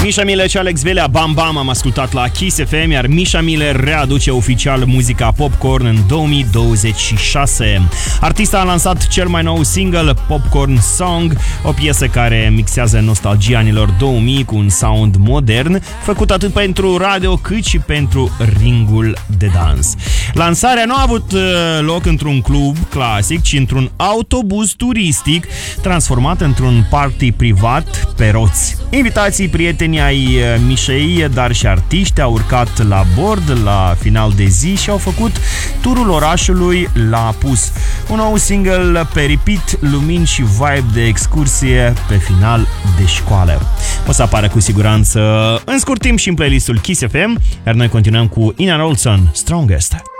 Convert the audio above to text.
Misha Miller și Alex Velea, Bam Bam, am ascultat la Kiss FM, iar Misha Miller readuce oficial muzica Popcorn în 2026. Artista a lansat cel mai nou single, Popcorn Song, o piesă care mixează nostalgia anilor 2000 cu un sound modern, făcut atât pentru radio cât și pentru ringul de dans. Lansarea nu a avut loc într-un club clasic, ci într-un autobuz turistic transformat într-un party privat pe roți. Invitații, prieteni ai Mishei, dar și artiști au urcat la bord la final de zi și au făcut turul orașului la Pus. Un nou single pe repeat, lumini și vibe de excursie pe final de școală. O să apară cu siguranță în scurt timp și în playlistul Kiss FM, iar noi continuăm cu Ian Olson, Strongest.